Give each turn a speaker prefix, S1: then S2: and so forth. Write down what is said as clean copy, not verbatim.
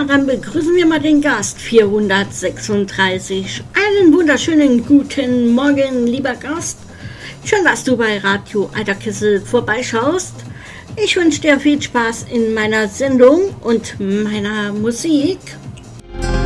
S1: Ja, dann begrüßen wir mal den Gast 436. Einen wunderschönen guten Morgen, lieber Gast. Schön, dass du bei Radio Alter Kessel vorbeischaust. Ich wünsche dir viel Spaß in meiner Sendung und meiner Musik.